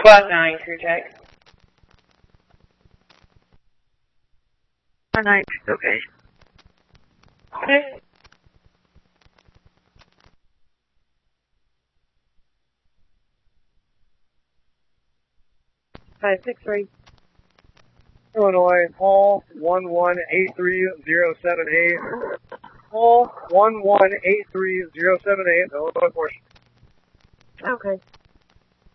Squad 9, crew check. Squad 9, okay. Okay. Hi, 6-3. Illinois, Hall 1183078. Hall 1183078, Illinois Force. Okay.